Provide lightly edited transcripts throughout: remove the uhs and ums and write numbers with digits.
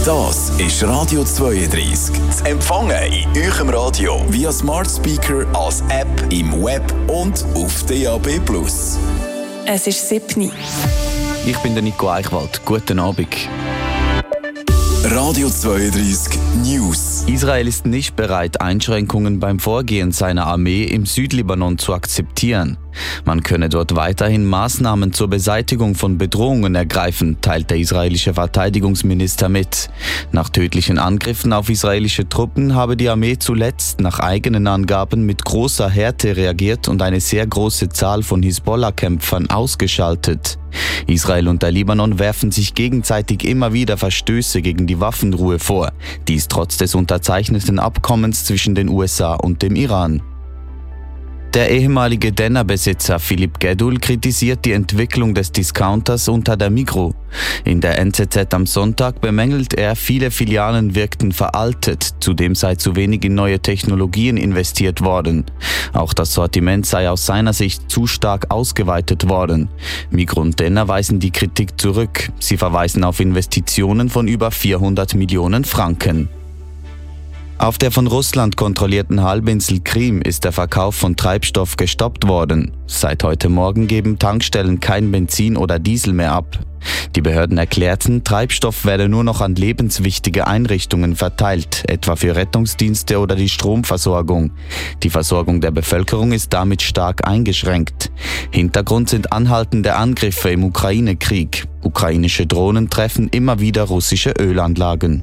Das ist Radio 32. Zu empfangen in eurem Radio via Smart Speaker, als App, im Web und auf DAB+. Es ist 7 Uhr. Ich bin der Nico Eichwald. Guten Abend. Radio 32 News. Israel ist nicht bereit, Einschränkungen beim Vorgehen seiner Armee im Südlibanon zu akzeptieren. Man könne dort weiterhin Maßnahmen zur Beseitigung von Bedrohungen ergreifen, teilt der israelische Verteidigungsminister mit. Nach tödlichen Angriffen auf israelische Truppen habe die Armee zuletzt nach eigenen Angaben mit großer Härte reagiert und eine sehr große Zahl von Hisbollah-Kämpfern ausgeschaltet. Israel und der Libanon werfen sich gegenseitig immer wieder Verstöße gegen die Waffenruhe vor, dies trotz des unterzeichneten Abkommens zwischen den USA und dem Iran. Der ehemalige Denner-Besitzer Philipp Gedul kritisiert die Entwicklung des Discounters unter der Migros. In der NZZ am Sonntag bemängelt er, viele Filialen wirkten veraltet, zudem sei zu wenig in neue Technologien investiert worden. Auch das Sortiment sei aus seiner Sicht zu stark ausgeweitet worden. Migros und Denner weisen die Kritik zurück. Sie verweisen auf Investitionen von über 400 Millionen Franken. Auf der von Russland kontrollierten Halbinsel Krim ist der Verkauf von Treibstoff gestoppt worden. Seit heute Morgen geben Tankstellen kein Benzin oder Diesel mehr ab. Die Behörden erklärten, Treibstoff werde nur noch an lebenswichtige Einrichtungen verteilt, etwa für Rettungsdienste oder die Stromversorgung. Die Versorgung der Bevölkerung ist damit stark eingeschränkt. Hintergrund sind anhaltende Angriffe im Ukraine-Krieg. Ukrainische Drohnen treffen immer wieder russische Ölanlagen.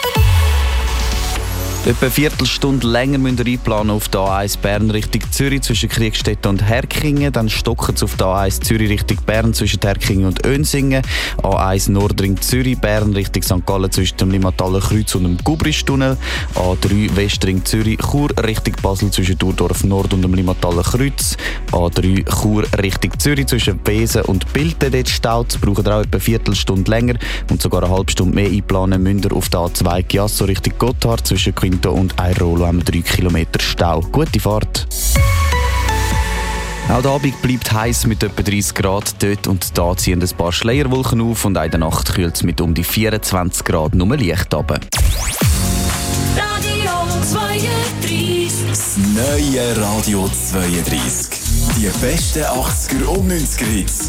Etwa eine Viertelstunde länger müsst ihr einplanen auf der A1 Bern Richtung Zürich zwischen Kriegstetten und Herkingen. Dann stocken sie auf der A1 Zürich Richtung Bern zwischen Herkingen und Önsingen. A1 Nordring Zürich Bern Richtung St. Gallen zwischen dem Limmataler Kreuz und dem Gubristunnel. A3 Westring Zürich Chur Richtung Basel zwischen Durdorf Nord und dem Limmataler Kreuz. A3 Chur Richtung Zürich zwischen Besen und Bilten. Dort staut. Braucht ihr auch etwa eine Viertelstunde länger und sogar eine halbe Stunde mehr einplanen müsst ihr auf der A2 Giasso Richtung Gotthard zwischen und Airolo haben wir 3 Kilometer Stau. Gute Fahrt! Auch der Abend bleibt heiß mit etwa 30 Grad. Dort und da ziehen ein paar Schleierwolken auf und in der Nacht kühlt es mit um die 24 Grad nur leicht runter. Radio 32. Das neue Radio 32. Die besten 80er und 90er Hits.